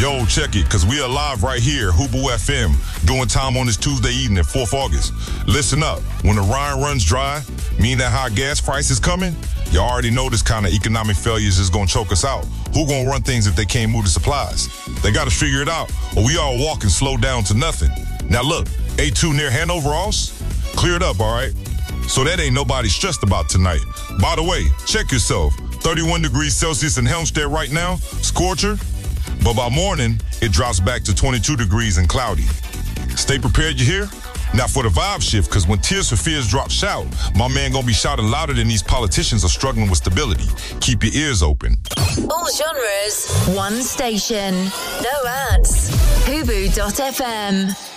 Yo, check it, because we are live right here, Hubu FM, doing time on this Tuesday evening, 4th August. Listen up. When the Rhine runs dry, mean that high gas price is coming, you already know this kind of economic failures is going to choke us out. Who going to run things if they can't move the supplies? They got to figure it out, or we all walk and slow down to nothing. Now look, A2 near Hanover Ross, cleared up, all right? So that ain't nobody stressed about tonight. By the way, check yourself. 31 degrees Celsius in Helmstedt right now, scorcher. But by morning, it drops back to 22 degrees and cloudy. Stay prepared, you hear? Now for the vibe shift, because when Tears for Fears drop shout, my man gonna be shouting louder than these politicians are struggling with stability. Keep your ears open. All genres, one station. No ads. Hubu.fm.